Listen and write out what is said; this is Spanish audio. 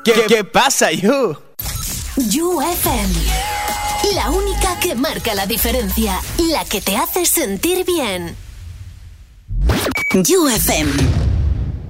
¿Qué pasa, You? You FM. La única que marca la diferencia. La que te hace sentir bien. You FM.